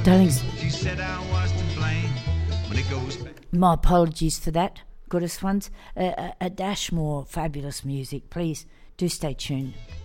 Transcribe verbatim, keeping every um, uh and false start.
Darlings, She said I was to blame when it goes back. my apologies for that, goddess ones. Uh, a, a dash more fabulous music, please do stay tuned.